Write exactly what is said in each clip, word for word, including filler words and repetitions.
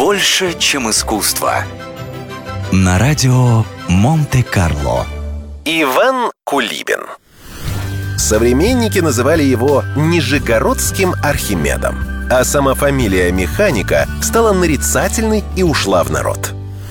Больше, чем искусство. На радио Монте-Карло. Иван Кулибин. Современники называли его Нижегородским Архимедом, а сама фамилия механика стала нарицательной и ушла в народ.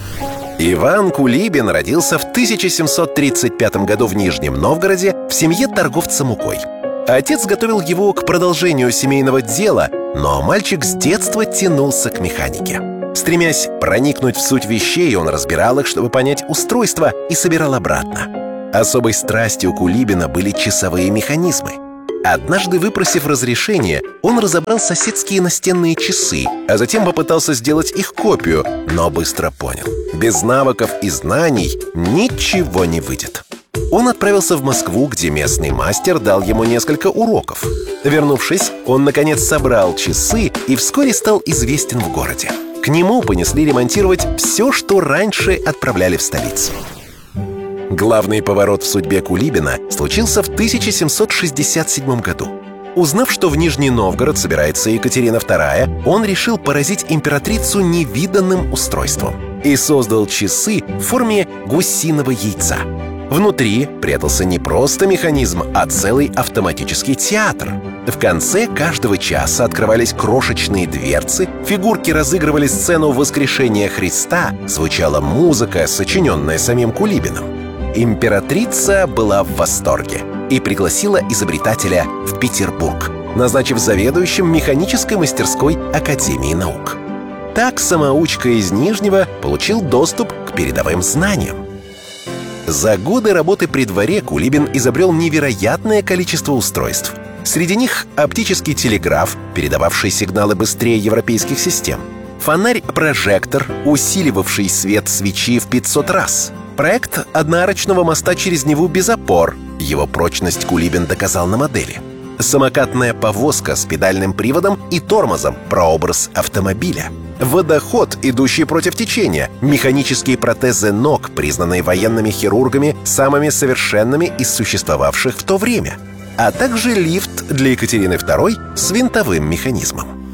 Иван Кулибин родился в тысяча семьсот тридцать пятом году в Нижнем Новгороде в семье торговца мукой. Отец готовил его к продолжению семейного дела, но мальчик с детства тянулся к механике. Стремясь проникнуть в суть вещей, он разбирал их, чтобы понять устройство, и собирал обратно. Особой страстью Кулибина были часовые механизмы. Однажды, выпросив разрешение, он разобрал соседские настенные часы, а затем попытался сделать их копию, но быстро понял: без навыков и знаний ничего не выйдет. Он отправился в Москву, где местный мастер дал ему несколько уроков. Вернувшись, он, наконец, собрал часы и вскоре стал известен в городе. К нему понесли ремонтировать все, что раньше отправляли в столицу. Главный поворот в судьбе Кулибина случился в тысяча семьсот шестьдесят седьмом году. Узнав, что в Нижний Новгород собирается Екатерина вторая, он решил поразить императрицу невиданным устройством и создал часы в форме гусиного яйца. Внутри прятался не просто механизм, а целый автоматический театр. В конце каждого часа открывались крошечные дверцы, фигурки разыгрывали сцену воскрешения Христа, звучала музыка, сочиненная самим Кулибиным. Императрица была в восторге и пригласила изобретателя в Петербург, назначив заведующим механической мастерской Академии наук. Так самоучка из Нижнего получил доступ к передовым знаниям. За годы работы при дворе Кулибин изобрел невероятное количество устройств. Среди них оптический телеграф, передававший сигналы быстрее европейских систем, фонарь-прожектор, усиливавший свет свечи в пятьсот раз, проект одноарочного моста через Неву без опор. Его прочность Кулибин доказал на модели. Самокатная повозка с педальным приводом и тормозом, прообраз автомобиля. Водоход, идущий против течения, механические протезы ног, признанные военными хирургами самыми совершенными из существовавших в то время, а также лифт для Екатерины второй с винтовым механизмом.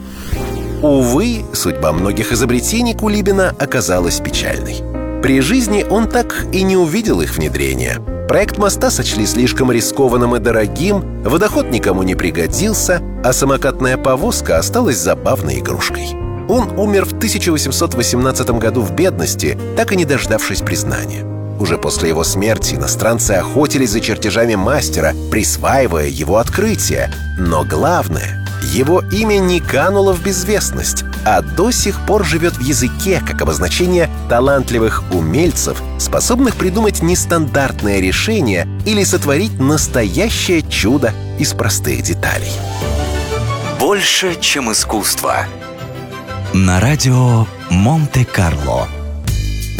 Увы, судьба многих изобретений Кулибина оказалась печальной. При жизни он так и не увидел их внедрения. Проект моста сочли слишком рискованным и дорогим, водоход никому не пригодился, а самокатная повозка осталась забавной игрушкой. Он умер в тысяча восемьсот восемнадцатом году в бедности, так и не дождавшись признания. Уже после его смерти иностранцы охотились за чертежами мастера, присваивая его открытия. Но главное, его имя не кануло в безвестность, а до сих пор живет в языке как обозначение талантливых умельцев, способных придумать нестандартное решение или сотворить настоящее чудо из простых деталей. Больше, чем искусство. На радио Монте-Карло.